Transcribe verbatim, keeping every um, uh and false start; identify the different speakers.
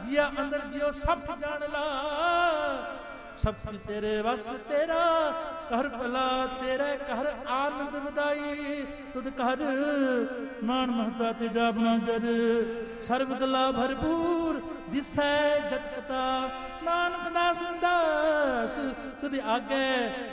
Speaker 1: ਜੀਆ ਅੰਦਰ ਜਿਉ ਸਭ ਜਾਣ ਲਾ। ਸਭ ਤੇਰੇ ਵਸ ਤੇਰਾ ਕਰ ਭਲਾ ਤੇਰੇ ਘਰ ਆਨੰਦ ਵਧਾਈ। ਤੁਧ ਘਰ ਮਾਨ ਮਹਤਾ ਤੇਜਾ ਬਣਾ ਜਦ ਸਰਬ ਗਲਾ ਭਰਪੂਰ ਦਿਸੈ ਜਤ ਕਤਾ। ਨਾਨਕ ਦਾਸ ਦਾਸ ਤੁਧ ਆਗੇ